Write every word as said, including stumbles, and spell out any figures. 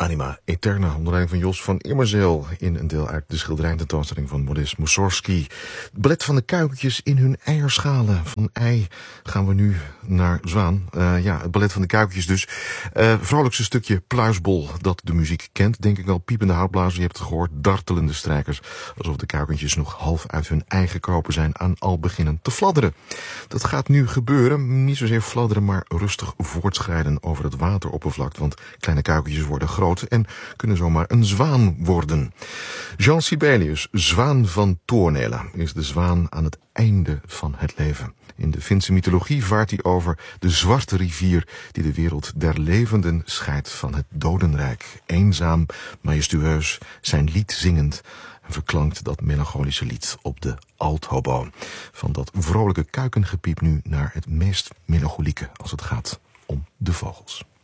Anima Eterna, onder leiding van Jos van Immerzeel, in een deel uit de schilderijtentoonstelling van Modest Mussorgsky. Het ballet van de kuikentjes in hun eierschalen. Van ei gaan we nu naar zwaan. Uh, ja, het ballet van de kuikentjes dus. Uh, vrolijkste stukje pluisbol dat de muziek kent, denk ik wel. Piepende houtblazen, je hebt het gehoord, dartelende strijkers. Alsof de kuikentjes nog half uit hun ei gekropen zijn aan al beginnen te fladderen. Dat gaat nu gebeuren. Niet zozeer fladderen, maar rustig voortschrijden over het wateroppervlak. Want kleine kuikentjes worden groot en kunnen zomaar een zwaan worden. Jean Sibelius, Zwaan van Toornela, is de zwaan aan het einde van het leven. In de Finse mythologie vaart hij over de zwarte rivier die de wereld der levenden scheidt van het dodenrijk. Eenzaam, majestueus, zijn lied zingend en verklankt dat melancholische lied op de althobo. Van dat vrolijke kuikengepiep nu naar het meest melancholieke als het gaat om de vogels.